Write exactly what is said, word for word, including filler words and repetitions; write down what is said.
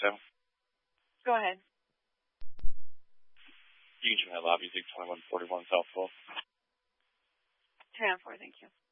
Sam? Go ahead. You can try lobby six twenty-one forty-one South Pole. Three on four, thank you.